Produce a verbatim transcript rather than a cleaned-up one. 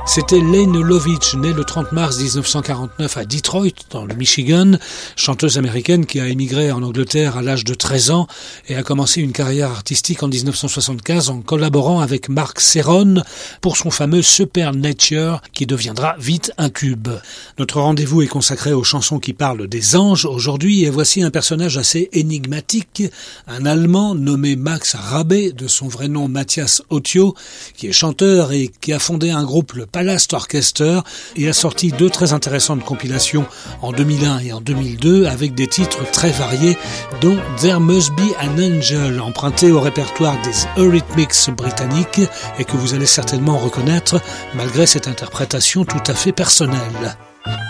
C'était Lane Lovitch, née le trente mars dix-neuf cent quarante-neuf à Detroit, dans le Michigan, chanteuse américaine qui a émigré en Angleterre à l'âge de treize ans et a commencé une carrière artistique en dix-neuf cent soixante-quinze en collaborant avec Mark Serron pour son fameux Supernature qui deviendra vite un tube. Notre rendez-vous est consacré aux chansons qui parlent des anges aujourd'hui et voici un personnage assez énigmatique, un Allemand nommé Max Rabe, de son vrai nom Matthias Ottio, qui est chanteur et qui a fondé un groupe, le Palace Orchester, et a sorti deux très intéressantes compilations en deux mille un et en deux mille deux avec des titres très variés dont There Must Be an Angel, emprunté au répertoire des Eurythmics britanniques et que vous allez certainement reconnaître malgré cette interprétation tout à fait personnelle.